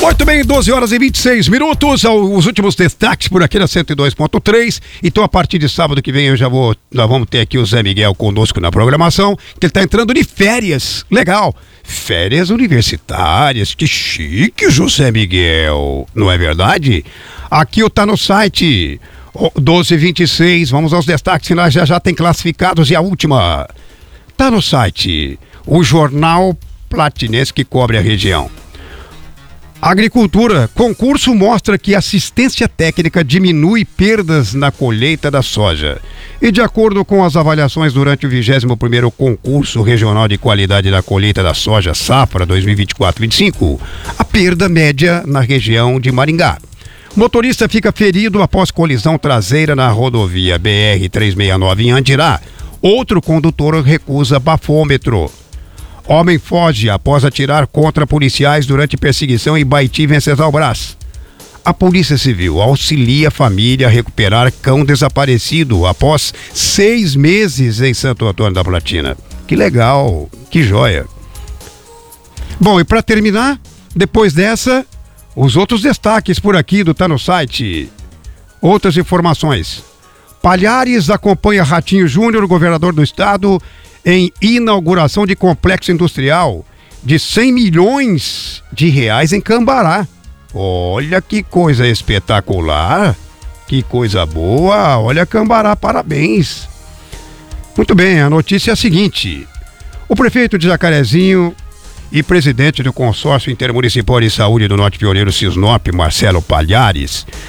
Muito bem, 12 horas e 26 minutos, os últimos destaques por aqui na 102.3. Então, a partir de sábado que vem, nós vamos ter aqui o Zé Miguel conosco na programação, que ele tá entrando de férias. Legal. Férias universitárias, que chique, José Miguel, não é verdade? Aqui tá no site 1226, vamos aos destaques finais, já tem classificados e a última tá no site, o Jornal Platinense que cobre a região. Agricultura, concurso mostra que assistência técnica diminui perdas na colheita da soja. E de acordo com as avaliações durante o 21º concurso regional de qualidade da colheita da soja safra 2024-25, a perda média na região de Maringá. Motorista fica ferido após colisão traseira na rodovia BR-369 em Andirá. Outro condutor recusa bafômetro. Homem foge após atirar contra policiais durante perseguição em Baiti, Venceslau Braz. A Polícia Civil auxilia a família a recuperar cão desaparecido após 6 meses em Santo Antônio da Platina. Que legal, que joia. Bom, e para terminar, depois dessa, os outros destaques por aqui do Tá no Site. Outras informações. Palhares acompanha Ratinho Júnior, governador do estado, em inauguração de complexo industrial de 100 milhões de reais em Cambará. Olha que coisa espetacular, que coisa boa, olha Cambará, parabéns. Muito bem, a notícia é a seguinte: o prefeito de Jacarezinho e presidente do Consórcio Intermunicipal de Saúde do Norte Pioneiro Cisnop, Marcelo Palhares,